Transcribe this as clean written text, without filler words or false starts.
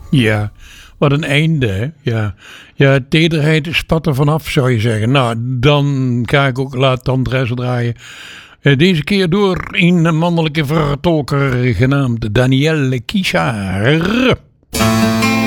Ja, wat een einde, hè? Ja. Ja, tederheid spat er vanaf, zou je zeggen. Nou, dan ga ik ook La Tendresse draaien. Deze keer door een mannelijke vertolker genaamd Daniel Kichar.